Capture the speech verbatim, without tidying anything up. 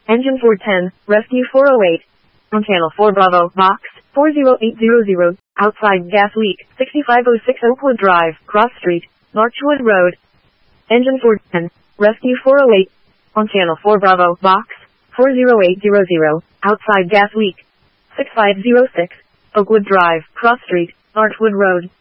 Engine four ten, Rescue four oh eight. On channel four Bravo, box, four oh eight hundred, outside gas leak, sixty-five oh six Oakwood Drive, Cross Street, Larchwood Road. Engine four ten, Rescue four oh eight. On channel four Bravo, box, four oh eight hundred, outside gas leak, sixty-five oh six, Oakwood Drive, Cross Street, Larchwood Road.